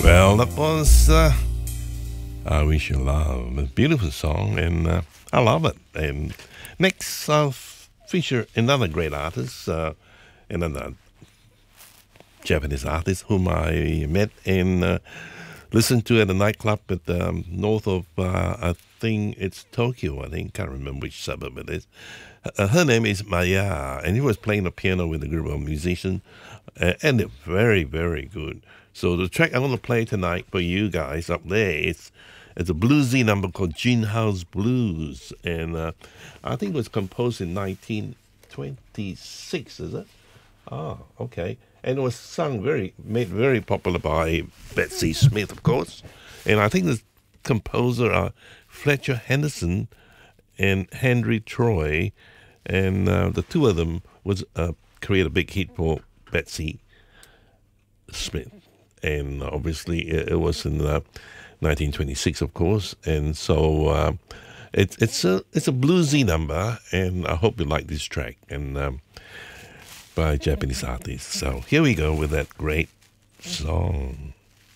Well, that was I Wish You Love. A beautiful song, and I love it. And next, I'll feature another great artist, another Japanese artist whom I met and listened to at a nightclub at north of, I think it's Tokyo, can't remember which suburb it is. Her name is Maya, and he was playing the piano with a group of musicians, and they're very, very good. So the track I'm going to play tonight for you guys up there, it's a bluesy number called Gin House Blues, and I think it was composed in 1926, is it? Ah, okay. And it was made very popular by Bessie Smith, of course. And I think the composer are Fletcher Henderson and Henry Troy, and the two of them was create a big hit for Bessie Smith. And obviously it was in 1926, of course. And so it's a bluesy number, and I hope you like this track. And by Japanese artists. So here we go with that great song.